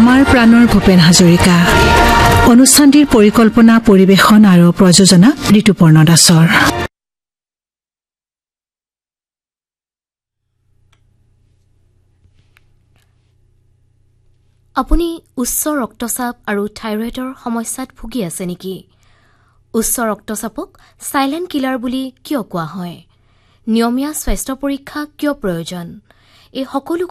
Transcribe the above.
আমাৰ প্ৰাণৰ ভূপেন হাজৰিকা। অনুষ্ঠানটিৰ পৰিকল্পনা, পৰিৱেশন আৰু প্ৰযোজনা ঋতুপৰ্ণ দাসৰ। আপুনি উচ্চ ৰক্তচাপ আৰু থাইৰয়ডৰ সমস্যাত ভুগি আছে নেকি? উচ্চ ৰক্তচাপক সাইলেণ্ট কিলাৰ বুলি কিয় কোৱা হয়? নিয়মীয়া স্বাস্থ্য পৰীক্ষা কিয় প্ৰয়োজন? এই সকলো